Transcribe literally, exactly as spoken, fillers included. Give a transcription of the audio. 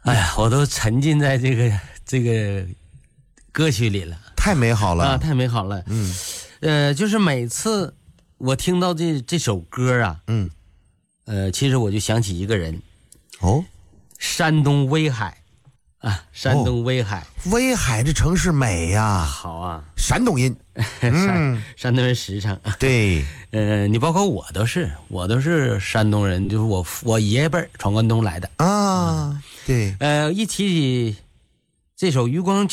哎呀，我都沉浸在这个这个歌曲里了， 太美好了啊，太美好了。 嗯， 呃，就是每次我听到这这首歌啊， 嗯， 呃，其实我就想起一个人， 哦， 山东威海啊，山东威海， 威海这城市美呀， 好啊， 山东人， 山山东人实诚。 对， 呃，你包括我都是，我都是山东人，就是我我爷爷辈儿闯关东来的。 啊，对。 呃，一提起这首《余光